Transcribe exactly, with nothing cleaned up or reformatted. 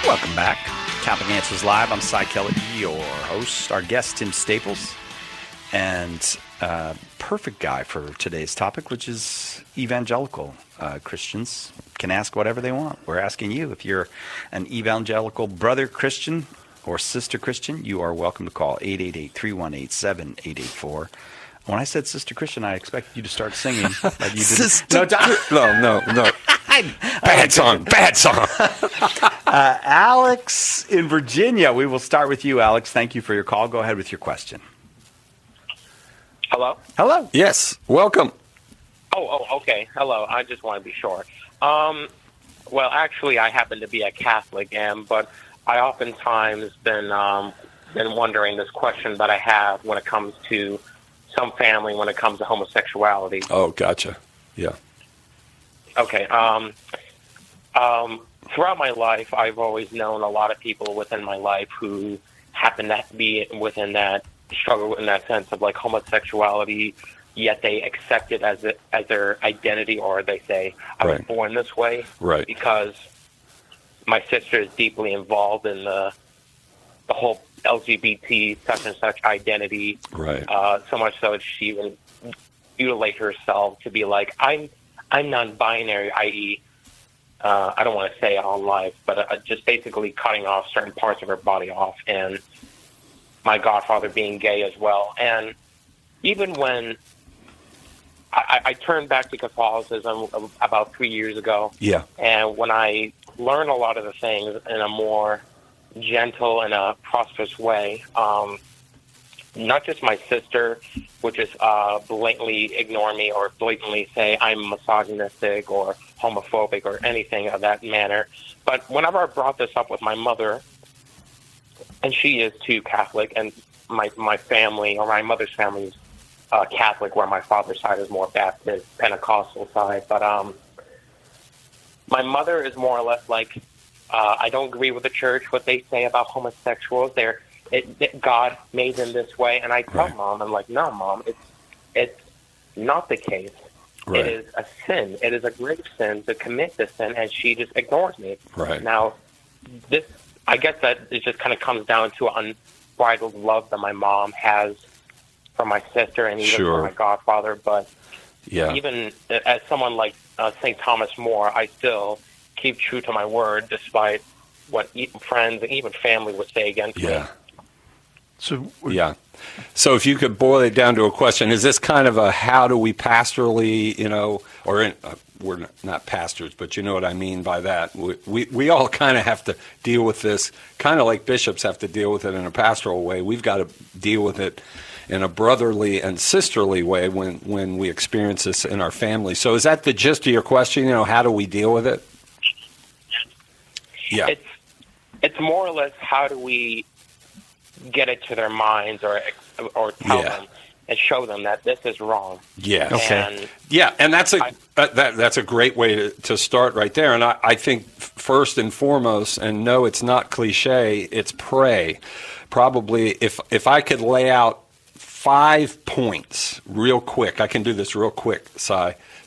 Welcome back. Catholic Answers Live. I'm Cy Kellett, your host. Our guest, Tim Staples, and uh, perfect guy for today's topic, which is evangelical uh, Christians can ask whatever they want. We're asking you, if you're an evangelical brother Christian or sister Christian, you are welcome to call eight eight eight, three one eight, seven eight eight four. When I said sister Christian, I expected you to start singing. But you didn't. Sister no, no, no, no. Bad song, bad song. uh, Alex in Virginia. We will start with you, Alex. Thank you for your call. Go ahead with your question. Hello? Hello. Yes, welcome. Oh, oh, okay. Hello. I just want to be sure. Um, well, actually, I happen to be a Catholic, and but I oftentimes been um, been wondering this question that I have when it comes to some family, when it comes to homosexuality. Oh, gotcha. Yeah. Okay. Um, um, throughout my life, I've always known a lot of people within my life who happen to be within that struggle in that sense of like homosexuality, yet they accept it as a, as their identity, or they say, I was Right. born this way. Right. Because my sister is deeply involved in the the whole L G B T such and such identity. Right. Uh, so much so that she even mutilates herself to be like, I'm I'm non-binary, that is, uh, I don't want to say all life, but uh, just basically cutting off certain parts of her body off, and my godfather being gay as well. And even when I, I turned back to Catholicism about three years ago, Yeah. and when I learned a lot of the things in a more gentle and a prosperous way, um, not just my sister, which is uh, blatantly ignore me or blatantly say I'm misogynistic or homophobic or anything of that manner, but whenever I brought this up with my mother, and she is too Catholic, and my my family, or my mother's family, is uh, Catholic, where my father's side is more Baptist, Pentecostal side, but um, my mother is more or less like, uh, I don't agree with the church, what they say about homosexuals. They're It, it, God made them this way, and I tell Right. Mom, I'm like, no, Mom, it's it's not the case. Right. It is a sin. It is a grave sin to commit this sin, and she just ignores me. Right. Now, this, I guess that it just kind of comes down to unbridled love that my mom has for my sister and even Sure. for my godfather. But Yeah. even as someone like uh, Saint Thomas More, I still keep true to my word, despite what e- friends and even family would say against me. Yeah. So, Yeah. So if you could boil it down to a question, is this kind of a how do we pastorally, you know, or in, uh, we're not, not pastors, but you know what I mean by that. We, we, we all kind of have to deal with this, kind of like bishops have to deal with it in a pastoral way. We've got to deal with it in a brotherly and sisterly way when, when we experience this in our family. So is that the gist of your question? You know, how do we deal with it? Yeah. It's it's more or less how do we get it to their minds, or or tell Yeah. them and show them that this is wrong. Yeah. Okay. And Yeah, and that's a I- uh, that that's a great way to, to start right there. And I, I think f- first and foremost, and no, it's not cliche. It's pray. Probably, if if I could lay out five points real quick, I can do this real quick, Si.